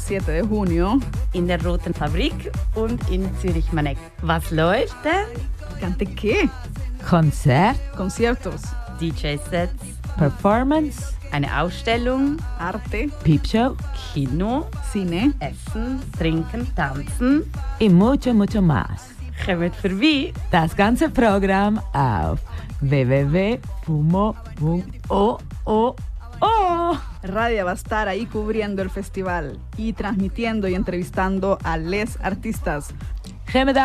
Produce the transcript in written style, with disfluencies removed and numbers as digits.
7 de junio. In der Roten Fabrik und in Zürich-Maneck. Was läuft denn? ¿Cante qué? Konzert, Conciertos, DJ-Sets, Performance, eine Ausstellung, arte, Peepshow Kino, cine. Essen, Trinken, Tanzen. y mucho, mucho más. Kommt vorbei. Das ganze Programm auf www.fumo.oo. Radia va a estar ahí cubriendo el festival y transmitiendo y entrevistando a les artistas.